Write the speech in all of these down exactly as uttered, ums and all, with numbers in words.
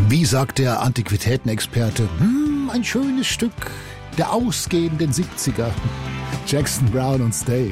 Wie sagt der Antiquitätenexperte, hm, ein schönes Stück der ausgehenden siebziger. Jackson Browne und Stay.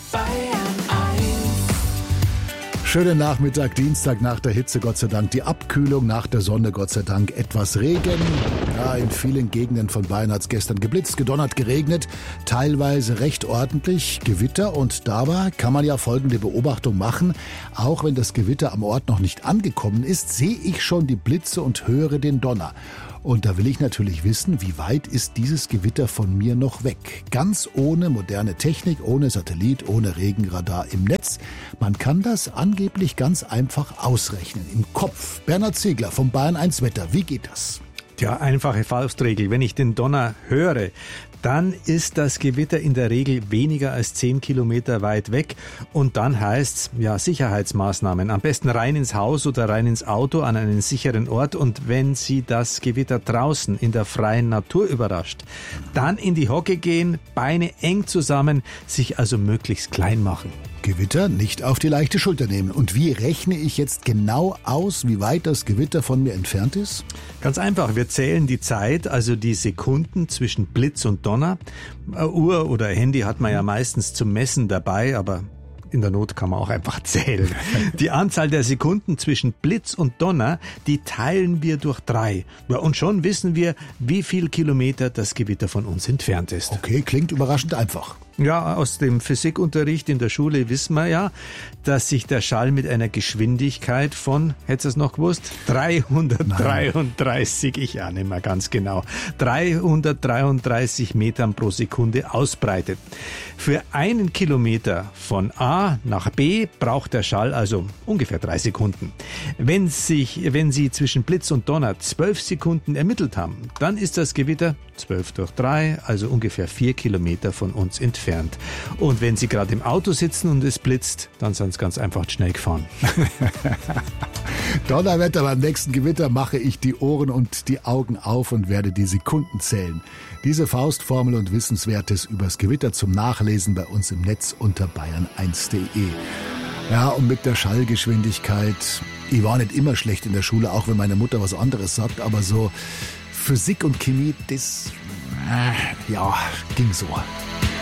Schönen Nachmittag, Dienstag nach der Hitze, Gott sei Dank. Die Abkühlung nach der Sonne, Gott sei Dank. Etwas Regen. Ja, in vielen Gegenden von Bayern hat es gestern geblitzt, gedonnert, geregnet. Teilweise recht ordentlich. Gewitter. Und dabei kann man ja folgende Beobachtung machen. Auch wenn das Gewitter am Ort noch nicht angekommen ist, sehe ich schon die Blitze und höre den Donner. Und da will ich natürlich wissen, wie weit ist dieses Gewitter von mir noch weg? Ganz ohne moderne Technik, ohne Satellit, ohne Regenradar im Netz. Man kann das angeblich ganz einfach ausrechnen. Im Kopf. Bernhard Ziegler vom Bayern eins Wetter. Wie geht das? Ja, einfache Faustregel. Wenn ich den Donner höre, dann ist das Gewitter in der Regel weniger als zehn Kilometer weit weg. Und dann heißt's, ja, Sicherheitsmaßnahmen. Am besten rein ins Haus oder rein ins Auto an einen sicheren Ort. Und wenn Sie das Gewitter draußen in der freien Natur überrascht, dann in die Hocke gehen, Beine eng zusammen, sich also möglichst klein machen. Gewitter nicht auf die leichte Schulter nehmen. Und wie rechne ich jetzt genau aus, wie weit das Gewitter von mir entfernt ist? Ganz einfach, wir zählen die Zeit, also die Sekunden zwischen Blitz und Donner. Uhr oder Handy hat man ja meistens zum Messen dabei, aber in der Not kann man auch einfach zählen. Die Anzahl der Sekunden zwischen Blitz und Donner, die teilen wir durch drei. Ja, und schon wissen wir, wie viel Kilometer das Gewitter von uns entfernt ist. Okay, klingt überraschend einfach. Ja, aus dem Physikunterricht in der Schule wissen wir ja, dass sich der Schall mit einer Geschwindigkeit von, hättest du es noch gewusst? dreihundertdreiunddreißig, Nein. Ich ahne mal ganz genau, dreihundertdreiunddreißig Metern pro Sekunde ausbreitet. Für einen Kilometer von A nach B braucht der Schall also ungefähr drei Sekunden. Wenn sich, wenn Sie zwischen Blitz und Donner zwölf Sekunden ermittelt haben, dann ist das Gewitter zwölf durch drei, also ungefähr vier Kilometer von uns entfernt. Und wenn Sie gerade im Auto sitzen und es blitzt, dann sind Sie ganz einfach schnell gefahren. Donnerwetter, beim nächsten Gewitter mache ich die Ohren und die Augen auf und werde die Sekunden zählen. Diese Faustformel und Wissenswertes übers Gewitter zum Nachlesen bei uns im Netz unter bayern eins punkt de. Ja, und mit der Schallgeschwindigkeit, ich war nicht immer schlecht in der Schule, auch wenn meine Mutter was anderes sagt, aber so Physik und Chemie, das, äh, ja, ging so.